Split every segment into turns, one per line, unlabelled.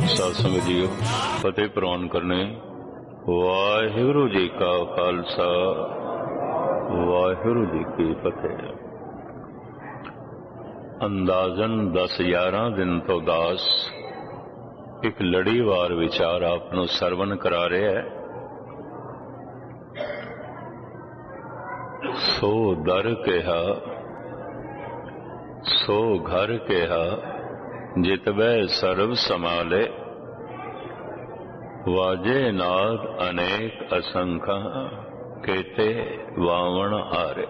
साध संगत जीओ फतेह प्रवान करने। वाहिगुरु जी का खालसा वाहिगुरु जी की फतेह। अंदाजन 10-11 दिन तो दास एक लड़ीवार विचार आप नूं सरवण करा रहा है। सो दर कहा सो घर कहा जितवै सर्व समाले वाजे नाद अनेक असंख्या केते वावण हारे।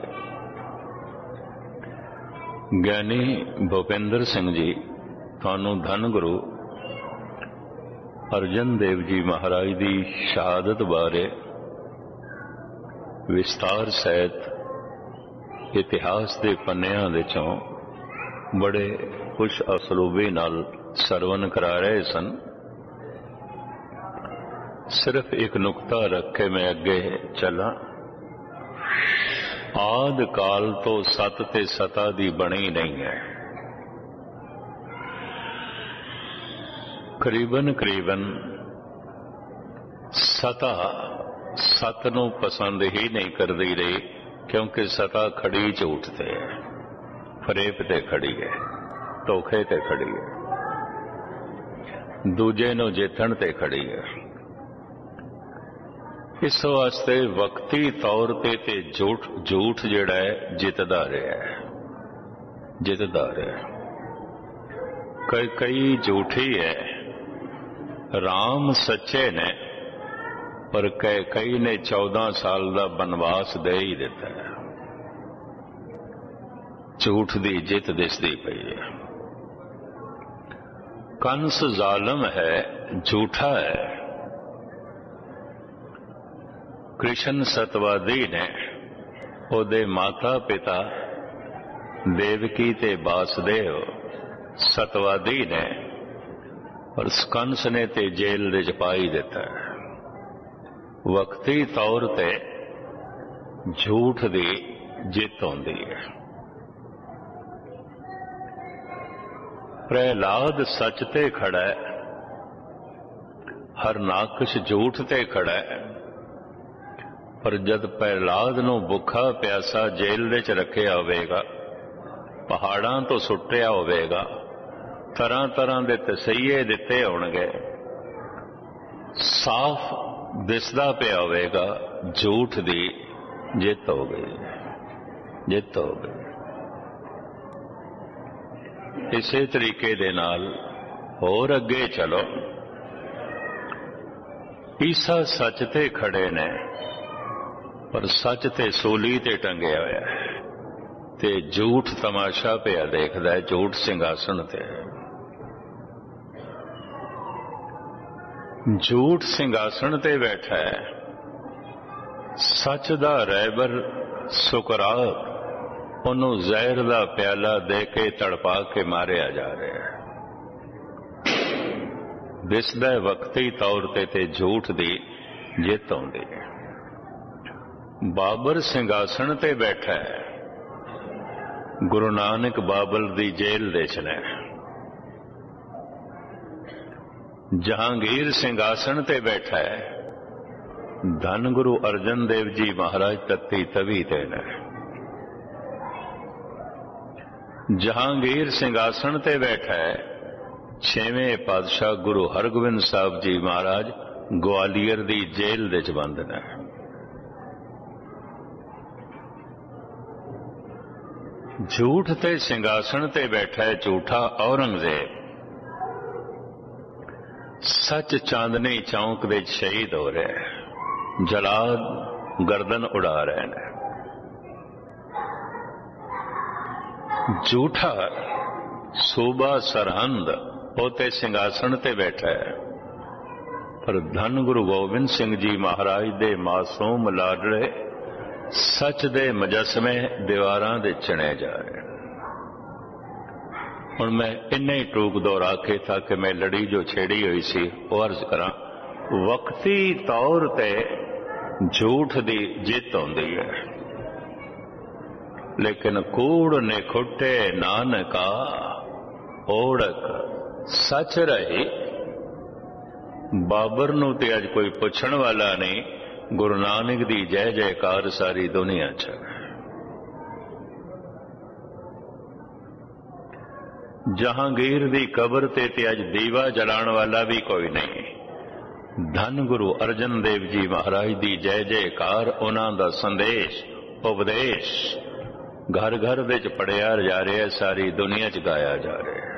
ज्ञानी भूपेंद्र सिंह जी थानू धन गुरु अर्जन देव जी महाराज की शहादत बारे विस्तार सहित इतिहास के पन्नियां विचों बड़े खुश असलूबी नाल सरवण करा रहे सन। सिर्फ एक नुकता रख के मैं अगे चला। आद काल तो सत ते सता दी बनी नहीं है। करीबन करीबन सता सत नूं पसंद ही नहीं करती रही, क्योंकि सता खड़ी झूठ ते है, फरेब ते खड़ी है, धोखे ते खड़ी है, दूजे नूं जितण ते खड़ी है। इस वास्ते वक्ती तौर ते झूठ जिहड़ा है जितदा रहा है, जितदा रहा। कई झूठी है। राम सच्चे ने, पर कई ने 14 साल का बनवास दे ही दिता है। झूठ की जित दिसदी पई है। कंस जालम है, झूठा है। कृष्ण सतवादी ने, ओदे माता पिता देवकी ते वासुदेव सतवादी ने, और कंस ने ते जेल दे पाई दिता है। वक्ती तौर ते झूठ की जित होंदी है। प्रहलाद सच ते खड़ा है, हरनाकश झूठ ते खड़ा है। पर जद प्रहलाद नूं भुखा प्यासा जेल दे च रखिया होवेगा, पहाड़ां तो सुट्टिया होवेगा, तरह तरह के तसईये दिते होणगे, साफ दिसदा पिया होवेगा झूठ दी जित हो गई, जित हो गई। इसे तरीके दे नाल होर अगे चलो। ईसा सच ते खड़े ने, पर सच ते सूली ते टंगिया होया है, ते झूठ तमाशा पिया देखदा है, झूठ सिंघासन ते। झूठ सिंघासन ते बैठा है। सच दा रहबर सुकरात उन्हों जहर का प्याला दे के तड़पा के मारिया जा रहा है। दिसदा वक्ती तौर ते झूठ की जित आउंदी है। बाबर सिंघासन ते बैठा है, गुरु नानक बाबल दी जेल दे च ने। जहांगीर सिंघासन ते बैठा है, धन गुरु अर्जन देव जी महाराज तत्ती तवी ते ने। जहांगीर सिंघासन ते बैठा है, 6वें पातशाह गुरु हरगोबिंद साहब जी महाराज ग्वालियर दी जेल दे च बंद ने। झूठ ते सिंघासन ते बैठा है झूठा औरंगजेब। सच चांदनी चौक दे शहीद हो रहे हैं, जलाद गर्दन उड़ा रहे हैं। झूठा सूबा सरहंद होते सिंघासन ते बैठा है, पर धन गुरु गोबिंद सिंह जी महाराज दे मासूम लाडले सच दे मुजस्मे दीवारां दे चणे जा रहे। हुण मैं इन्ने ही टूक दोहरा के ताकि मैं लड़ी जो छेड़ी हुई सी वो अर्ज करा। वक्ती तौर ते झूठ दी जित होंदी है, लेकिन कूड़ ने खुटे नानका ओढ़क सच रही बाबर नूं ते अज कोई पुछण वाला नहीं, गुरु नानक दी जय जयकार सारी दुनिया च। जहांगीर दी कबर ते अज दीवा जलाण वाला भी कोई नहीं। धन गुरु अर्जन देव जी महाराज दी जय जयकार, उन्हां दा संदेश उपदेश घर घर दे च पढ़िया जा रहा है, सारी दुनिया च गाया जा रहा है।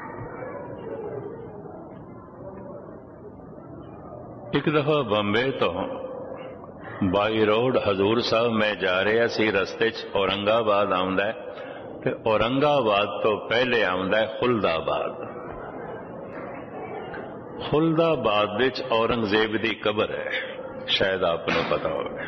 एक दफा बंबे तो बाई रोड हजूर साहब मैं जा रहा सी, रस्ते च औरंगाबाद आउंदा है ते औरंगाबाद तो पहले आउंदा है खुलदाबाद। खुलदाबाद विच औरंगजेब दी कबर है, शायद आपको पता होगा।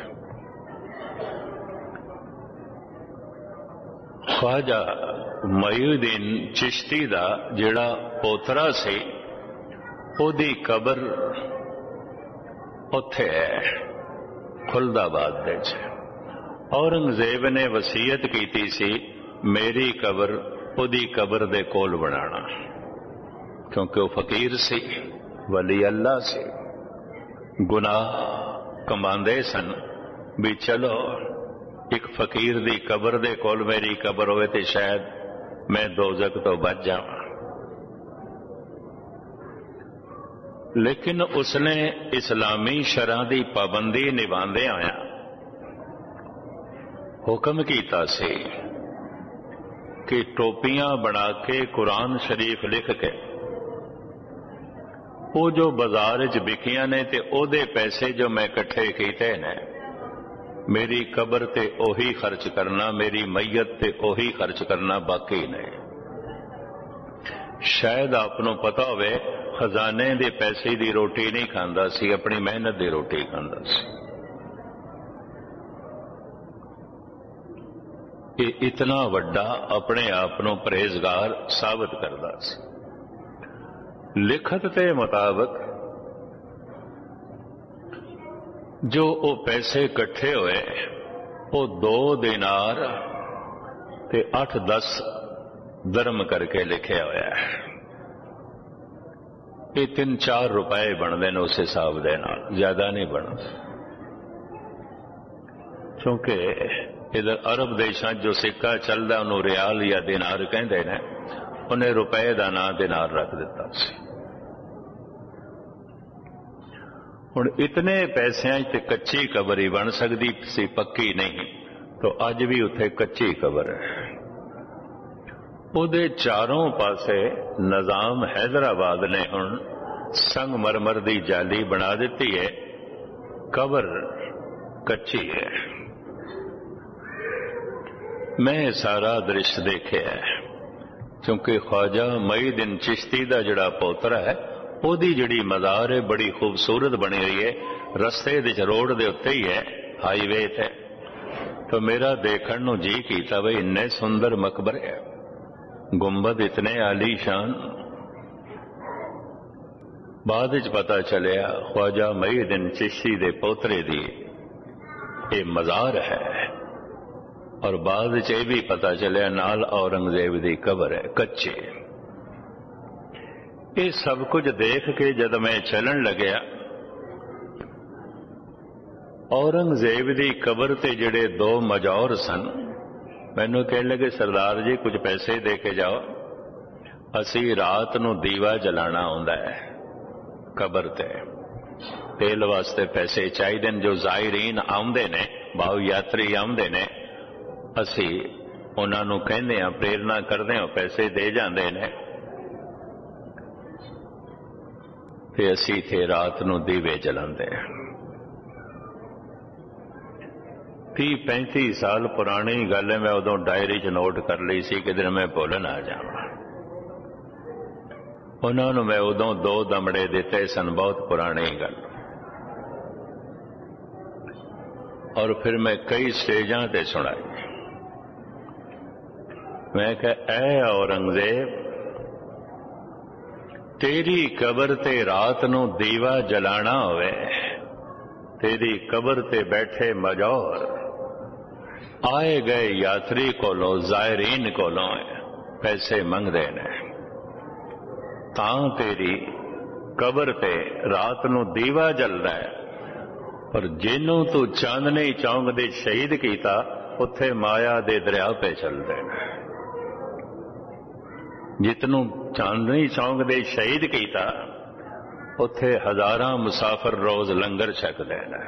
ख्वाजा मईउद्दीन चिश्ती दा जिहड़ा पोतरा सी, ओदी कबर उत्थे है खुलदाबाद दे च। औरंगजेब ने वसीयत की सी मेरी कबर ओदी कबर दे कोल बनाना, क्योंकि वह फकीर सी, वली अल्लाह सी, गुनाह कमांदे सन भी चलो एक फकीर दी कबर दे कोल मेरी कबर होवे ते शायद मैं दोजक तो बच जावां। लेकिन उसने इस्लामी शरह की पाबंदी निभांदे आया हुक्म कीता सी कि टोपियां बना के कुरान शरीफ लिख के वो जो बाजार च बिकियां ने ते ओदे पैसे जो मैं इकट्ठे कीते ने मेरी कबर ते ओही खर्च करना, मेरी मैयत ते ओही खर्च करना, बाकी नहीं। शायद आपनों पता होवे खजाने दे पैसे दी रोटी नहीं खांदा सी, अपनी मेहनत दी रोटी खांदा सी। ये इतना वड्डा अपने आप को परहेजगार साबित करदा सी। लिखत के मुताबिक जो वो पैसे इकट्ठे हुए वो 2 दिनार ते 8-10 दरम करके लिखे हुआ है। ये 3-4 रुपए बनते हैं उस हिसाब के नाल, ज्यादा नहीं बनते। क्योंकि इधर अरब देशों जो सिक्का चलता उन्होंने रियाल या दिनार कहते हैं, उन्हें रुपए का नाम दिनार रख दिता सी। हुण इतने पैसों ते कच्ची कबर ही बन सकती सी, पक्की नहीं। तो अज भी उत्थे कच्ची कबर है। उहदे चारों पासे निजाम हैदराबाद ने हुण संगमरमर की जाली बना दी है, कबर कच्ची है। मैं सारा दृश्य देखे है, क्योंकि ख्वाजा मईउद्दीन चिश्ती का जिहड़ा पोतरा है ओदी जिहड़ी मज़ार है बड़ी खूबसूरत बनी हुई है, रस्ते दे रोड दे उत्ते ही है, हाईवे ते। तो मेरा देखण नूं जी कीता बई इन्ने सुंदर मकबरे है, गुंबद इतने आलीशान। बाद विच पता चलिया ख्वाजा मईउद्दीन चिश्ती दे पोतरे दी ये मज़ार है, और बाद विच ये भी पता चलिया नाल औरंगजेब दी कबर है कच्ची। ये सब कुछ देख के जब मैं चलन लग्या, औरंगजेब दी कबर ते जिहड़े 2 मजौर सन, मैनू कह लगे सरदार जी कुछ पैसे दे के जाओ, असी रात नूं दीवा जलाना आउंदा है कबर ते, तेल वास्ते पैसे चाहिए जो ज़ायरीन आउंदे ने, भाव यात्री आउंदे ने, असी उन्हां नूं कहंदे हां, प्रेरणा करदे हां, पैसे दे जांदे ने ते असी थे रात नूं दीवे जलांदे। 30-35 साल पुरानी गल है, मैं उदों डायरी च नोट कर ली सी, किधर मैं भुल ना जावां। उन्हां नूं मैं उदों 2 दमड़े दिते सन, बहुत पुरानी गल। और फिर मैं कई स्टेजां ते सुनाई। मैं कहा ऐ औरंगजेब, तेरी कबर ते रात नूं दीवा जलाना होवे, तेरी कबर ते बैठे मजौर आए गए यात्री कोलों, ज़ायरीन कोलों पैसे मंगदे ने, तां तेरी कबर ते रात नूं दीवा जलदा है, पर जिन्हों तू चांदनी चौंक दे शहीद कीता उत्थे माया दे दरिया पे चलदे ने। जितनों चांदनी चौंक दे शहीद कीता उत्थे हजारां मुसाफिर रोज लंगर छकदे ने,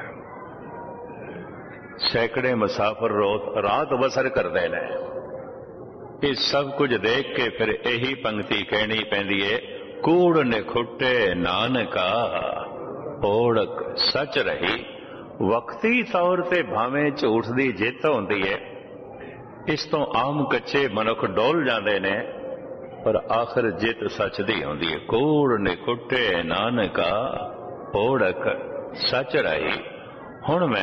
सैकड़े मुसाफिर रोज रात बसर करते हैं। ये सब कुछ देख के फिर यही पंक्ति कहनी पैंदी है, कूड़ निखुटे नानका ओढ़क सच रही। वक्ती तौर ते भावें झूठ दी जित होंदी है, इस तो आम कच्चे मनुख डोल जाते ने, पर आखिर जित सच दी होंदी है। कूड़ निखुटे नानका ओढ़क सच रही। हुण मैं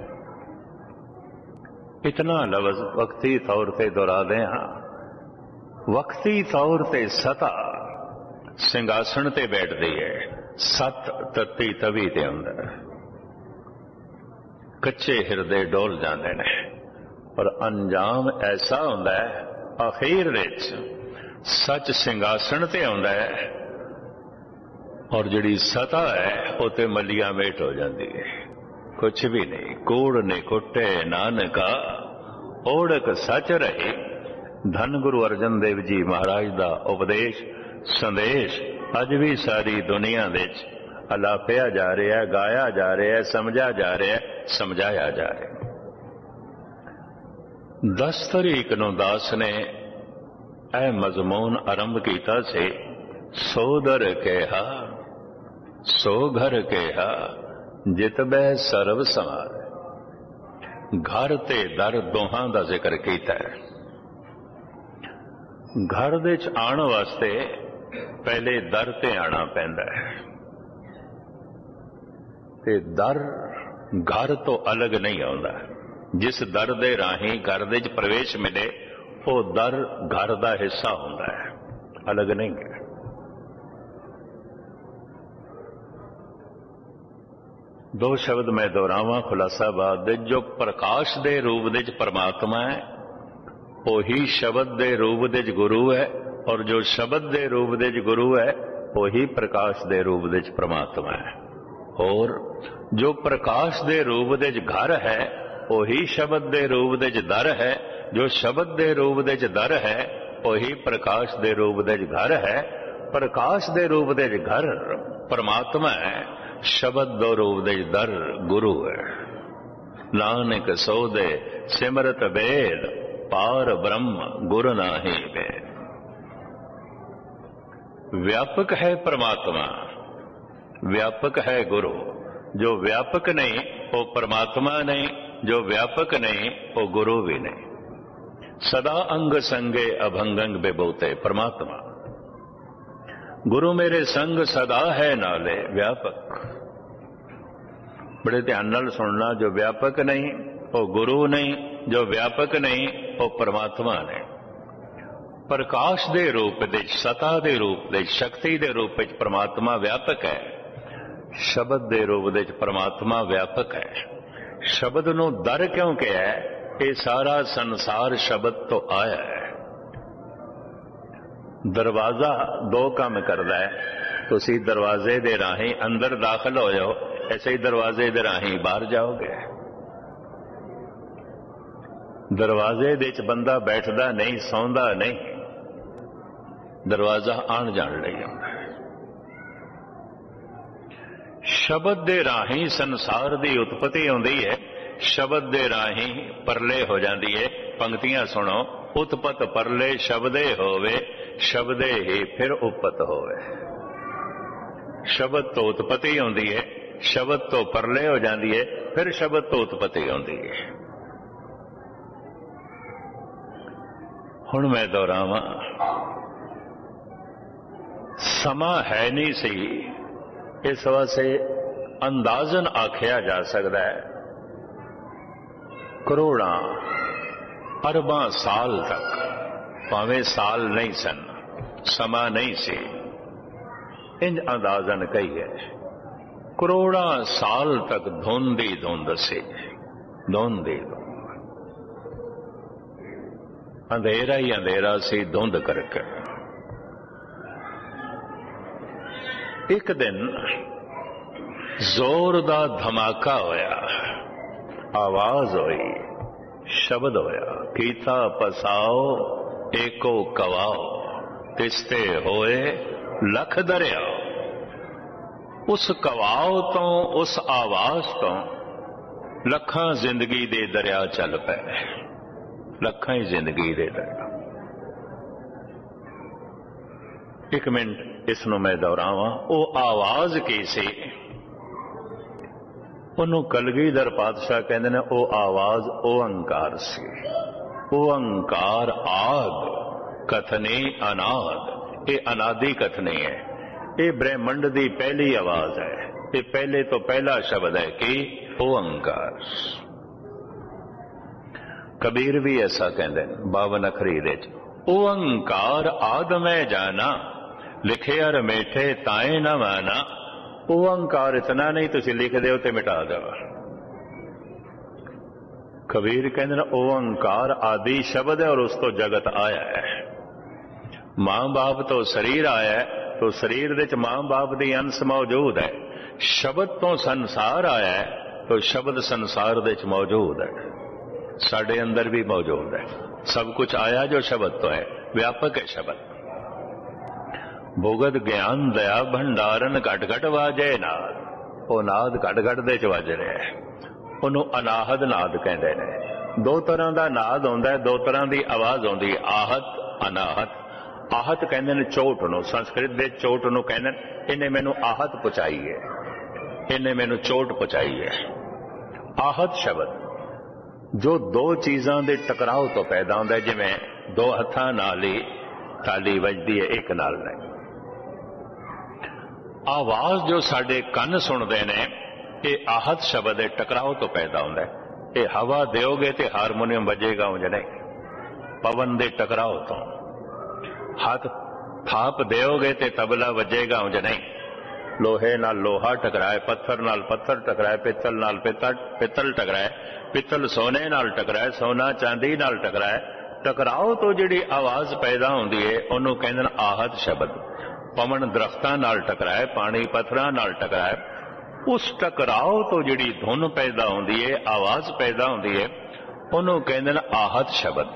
इतना लफ्ज वक्ती तौर ते दोहरा दे हाँ। वक्ती तौर ते सता सिंघासन ते बैठती है, सत तत्ती तवी दे अंदर कच्चे हिरदे डोल जाते हैं, पर अंजाम ऐसा होंदा है आखिर विच सच सिंघासन ते आउंदा है, और जिहड़ी सता है वो ते मलिया मेट हो जाती है, कुछ भी नहीं। कूड़ ने कुटे नानका ओढ़क सच रही। धन गुरु अर्जन देव जी महाराज का उपदेश संदेश अज भी सारी दुनिया विच अलापिया जा रहा है, गाया जा रहा है, समझा जा रहा है, समझाया जा रहा है। 10 तारीख नूं दास ने यह मजमून आरंभ किया से, सो दर कहा सो घर कहा जित बै सर्व समार। घर ते दर दोहां दा जिक्र किया है। घर दे च आने वास्ते पहले दर ते आना पैंदा है, ते दर घर तो अलग नहीं आउंदा। जिस दर दे राही घर दे च प्रवेश मिले वो दर घर दा हिस्सा हुंदा है, अलग नहीं है। दो शब्द मैं दोहरावां खुलासा बाद। जो प्रकाश दे रूप दे परमात्मा है वही शब्द दे रूप दे गुरु है, और जो शब्द दे रूप दे गुरु है वही प्रकाश दे रूप दे परमात्मा है। और जो प्रकाश दे रूप दे घर है वही शब्द दे रूप दे दर है। जो शब्द दे रूप दे दर है वही प्रकाश दे रूप दे घर है। प्रकाश दे रूप दे घर परमात्मा है, शब्द दो रूप दे दर गुरु है। नानक सो दे सिमरत वेद पार ब्रह्म गुरु नाही वेद। व्यापक है परमात्मा, व्यापक है गुरु। जो व्यापक नहीं वो परमात्मा नहीं, जो व्यापक नहीं वो गुरु भी नहीं। सदा अंग संगे अभंगंग बेबोते परमात्मा। गुरु मेरे संग सदा है नाले व्यापक। बड़े ध्यान नाल सुनना, जो व्यापक नहीं वो गुरु नहीं, जो व्यापक नहीं वो परमात्मा ने। प्रकाश दे रूप दे, सता दे रूप दे, शक्ति दे रूप में परमात्मा व्यापक है। शब्द दे रूप दे परमात्मा व्यापक है। शब्द नूं दर क्यों कहा है? ये सारा संसार शब्द तो आया है। दरवाजा दो काम करता है। तुसी दरवाजे दे राही अंदर दाखिल हो जाओ, ऐसे ही दरवाजे दे राही बाहर जाओगे। दरवाजे दे च बंदा बैठदा नहीं, सौंदा नहीं, दरवाजा आण जाण लई आउंदा है। शब्द दे राही संसार दी उत्पत्ति होंदी है, शब्द दे राही परले हो जाती है। पंक्तियां सुनो, उत्पत परले शब्दे होवे, शब्दे ही फिर उपत होवे। शब्द तो उत्पत्ति होंदी है, शब्द तो परले हो जाती है, फिर शब्द तो उत्पत्ति होंदी है। हुण मैं दोहरावां, समा है नहीं सी, इस वास्ते अंदाजन आख्या जा सकता है करोड़ां अरबां साल तक, भावें साल नहीं सन, समा नहीं सी, इंज अंदाजन कही है करोड़ां साल तक धुंध ही धुंध सी, धुंध ही धुंध, अंधेरा ही अंधेरा सी धुंध करके। एक दिन जोर दा धमाका होया, आवाज हुई, शब्द होया, कीता पसाओ एको कवाओ, तिसते होए लख दरियाओ। उस कवाओ तो, उस आवाज तो लखां जिंदगी दे दरिया चल पे, लखां ही जिंदगी दे दरिया। एक मिनट इसनों मैं दोहरावां, वो आवाज की सी, ਉਹਨੂੰ ਕਲਗੀਧਰ ਪਾਤਸ਼ਾਹ ਕਹਿੰਦੇ ਨੇ ਉਹ ਆਵਾਜ਼ ਓੰਕਾਰ ਸੀ। ਓੰਕਾਰ ਆਦ ਕਥਨੀ ਅਨਾਦ, ਇਹ ਅਨਾਦੀ ਕਥਨੀ ਹੈ, ਇਹ ਬ੍ਰਹਿਮੰਡ ਦੀ ਪਹਿਲੀ ਆਵਾਜ਼ ਹੈ, ਇਹ ਪਹਿਲੇ ਤੋਂ ਪਹਿਲਾ ਸ਼ਬਦ ਹੈ ਕਿ ਓੰਕਾਰ। ਕਬੀਰ ਵੀ ਐਸਾ ਕਹਿੰਦੇ ਨੇ 52 ਅੱਖਰੀ ਦੇ ਚ, ਓੰਕਾਰ ਆਦ ਮੈਂ ਜਾਣਾ ਲਿਖਿਆ ਰਮੇਠੇ ਤਾਏ ਨਾ ਮਾਨਾ। ओंकार इतना नहीं तुसी लिख दो तो मिटा दो। कबीर कहते ओंकार आदि शब्द है और उस तो जगत आया है। मां बाप तो शरीर आया है, तो शरीर दे च मां बाप दी अंश मौजूद है। शब्द तो संसार आया है, तो शब्द संसार दे च मौजूद है, साडे अंदर भी मौजूद है। सब कुछ आया जो शब्द तो है, व्यापक है शब्द। भुगत ज्ञान दया भंडारन घट घट वाजे नाद, वो नाद घट घट दे च वज रहा है, ਉਹਨੂੰ ਅਨਾਹਦ ਨਾਦ ਕਹਿੰਦੇ ਨੇ। ਦੋ ਤਰ੍ਹਾਂ ਦਾ ਨਾਦ ਹੁੰਦਾ ਹੈ, ਦੋ ਤਰ੍ਹਾਂ ਦੀ ਆਵਾਜ਼ ਆਉਂਦੀ ਹੈ, ਆਹਤ ਅਨਾਹਤ। ਆਹਤ ਕਹਿੰਦੇ ਨੇ ਚੋਟ ਨੂੰ, ਸੰਸਕ੍ਰਿਤ ਦੇ ਚੋਟ ਨੂੰ ਕਹਿੰਦੇ ਇਹਨੇ ਮੈਨੂੰ ਆਹਤ ਪਹੁੰਚਾਈ ਹੈ, ਇਹਨੇ ਮੈਨੂੰ ਚੋਟ ਪਹੁੰਚਾਈ ਹੈ। ਆਹਤ ਸ਼ਬਦ ਜੋ ਦੋ ਚੀਜ਼ਾਂ ਦੇ ਟਕਰਾਓ ਤੋਂ ਪੈਦਾ ਹੁੰਦਾ, ਜਿਵੇਂ ਦੋ ਹੱਥਾਂ ਨਾਲ ਹੀ ਤਾਲੀ ਵੱਜਦੀ ਹੈ ਇੱਕ ਨਾਲ ਨਹੀਂ। आवाज जो साडे कन सुनते ने, ये आहत शब्द है, टकराव तो पैदा होता है। ये हवा दोगे तो हारमोनियम बजेगा उंज नहीं, पवन दे टकराव तो। हाथ थाप दोगे तो तबला बजेगा उंज नहीं। लोहे नाल लोहा टकराए, पत्थर नाल पत्थर टकराए, पित्तल नाल पित्तल टकराए, पित्तल सोने नाल टकराए, सोना चांदी नाल टकराए। टकराव तो जिहड़ी आवाज पैदा होंदी है उहनूं कहंदे ने आहत शब्द। पवन दरख्तां नाल टकराए, पानी पत्थरां नाल टकराए, उस टकराव तो जिहड़ी धुन पैदा होंदी है, आवाज पैदा होंदी है, उहनूं कहंदे ने आहत शब्द।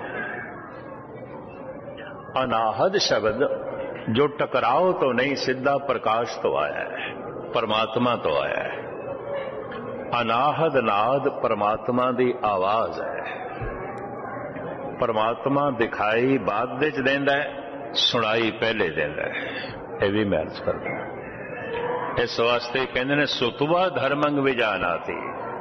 अनाहत शब्द जो टकराव तो नहीं, सीधा प्रकाश तो आया है, परमात्मा तो आया है। अनाहद नाद परमात्मा दी आवाज है। परमात्मा दिखाई बाद विच देंदा है, सुनाई पहले देंदा है। यह भी मैं अर्ज करता हूं। इस वास्ते कहते ने सुतवा धर्मंग विजाना थी।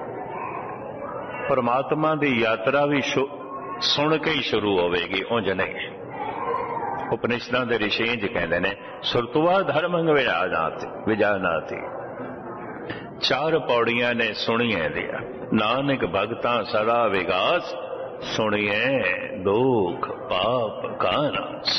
परमात्मा की यात्रा भी सुन के ही शुरू होगी, उंज नहीं। उपनिषदां दे ऋषि कहते ने सुतवा धर्मंग विजाना थी। 4 पौड़ियां ने सुनिए दिया, नानक भगतां सदा विगास, सुनिए दुख पाप का नाश।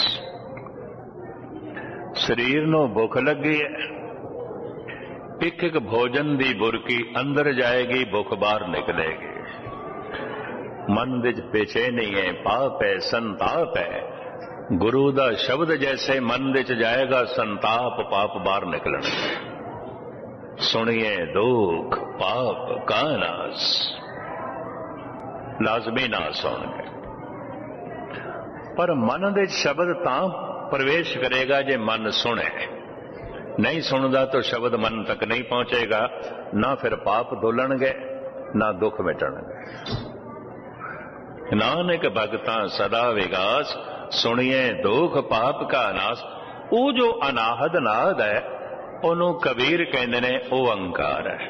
शरीर नूं भुख लगी है, एक एक भोजन दी बुरकी अंदर जाएगी, भुख बाहर निकलेगी। मन विच बेचैनी है, पाप है, संताप है। गुरु दा शब्द जैसे मन विच जाएगा, संताप पाप बाहर निकलणगे। सुनिए दुख पाप का नाश, लाजमी नाश होणगे। पर मन दे शब्द तां प्रवेश करेगा जे मन सुने। नहीं सुनदा तो शब्द मन तक नहीं पहुंचेगा, ना फिर पाप धुलणगे ना दुख मिटणगे। नानक भगतां सदा विगास, सुनिए दुख पाप का नाश। वो जो अनाहद नाद है ਉਹਨੂੰ कबीर कहते ने ओंकार है।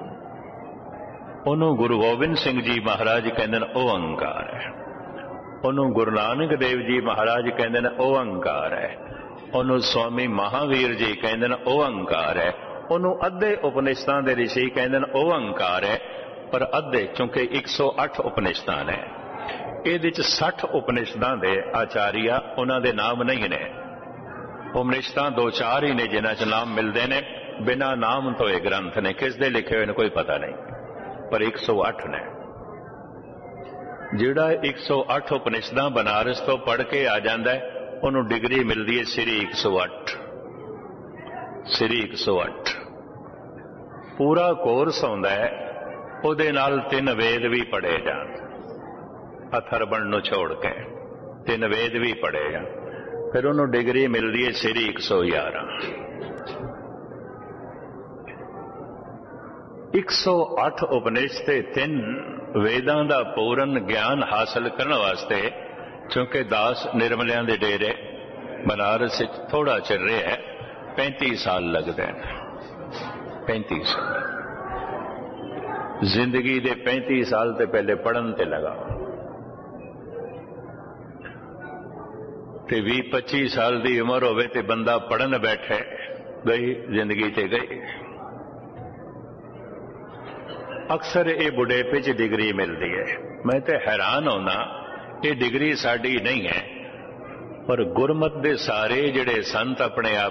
ਉਹਨੂੰ गुरु गोबिंद सिंह जी महाराज कहते ने ओंकार है। ਉਹਨੂੰ गुरु नानक देव जी महाराज कहते ने ओंकार है। ਉਹਨੂੰ स्वामी महावीर जी कहते ने ओंकार है। ਉਹਨੂੰ अद्धे उपनिषदां दे ऋषि कहते ने ओंकार है। पर अद्धे क्योंकि 108 उपनिषदां ने, ਇਹਦੇ ਚ 60 उपनिषदां दे आचार्य ਉਹਨਾਂ ਦੇ नाम नहीं ने। उपनिषदां 2-4 ही ने जिन्हां च नाम मिलते हैं, बिना नाम तो ये ग्रंथ ने, किस दे लिखे हुए ने कोई पता नहीं, पर 108 ने। जिहड़ा 108 उपनिषदां बनारस तो पढ़ के आ जाता है, उन्होंने डिग्री मिलती है श्री 108। ਸ੍ਰੀ 108 ਪੂਰਾ ਕੋਰਸ ਆਉਂਦਾ ਹੈ, ਉਹਦੇ ਨਾਲ 3 ਵੇਦ ਵੀ ਪੜ੍ਹੇ ਜਾਣ, ਅਥਰਵਣ ਨੂੰ ਛੋੜ ਕੇ 3 ਵੇਦ ਵੀ ਪੜ੍ਹੇ ਜਾਣ, ਫਿਰ ਉਹਨੂੰ ਡਿਗਰੀ ਮਿਲਦੀ ਹੈ ਸ੍ਰੀ 111। 108 ਉਪਨਿਸ਼ਦ ਤੇ 3 ਵੇਦਾਂ ਦਾ ਪੂਰਨ ਗਿਆਨ ਹਾਸਲ ਕਰਨ ਵਾਸਤੇ, ਕਿਉਂਕਿ ਦਾਸ ਨਿਰਮਲਿਆਂ ਦੇ ਡੇਰੇ ਬਨਾਰਸ ਵਿੱਚ ਥੋੜਾ ਚਿਰ ਰਿਹਾ ਹੈ, 35 ਸਾਲ ਲੱਗਦੇ ਨੇ। 35 ਸਾਲ ਜ਼ਿੰਦਗੀ ਦੇ 35 ਸਾਲ ਤੇ ਪਹਿਲੇ ਪੜ੍ਹਨ ਤੇ ਲਗਾ, ਤੇ 20-25 ਸਾਲ ਦੀ ਉਮਰ ਹੋਵੇ ਤੇ ਬੰਦਾ ਪੜ੍ਹਨ ਬੈਠੇ, ਗਈ ਜ਼ਿੰਦਗੀ ਤੇ ਗਈ। ਅਕਸਰ ਇਹ ਬੁਢੇਪੇ 'ਚ ਡਿਗਰੀ ਮਿਲਦੀ ਹੈ। ਮੈਂ ਤੇ ਹੈਰਾਨ ਹੋਣਾ, ਇਹ ਡਿਗਰੀ ਸਾਡੀ ਨਹੀਂ ਹੈ, ਪਰ ਗੁਰਮਤਿ ਦੇ ਸਾਰੇ ਜਿਹੜੇ ਸੰਤ ਆਪਣੇ ਆਪ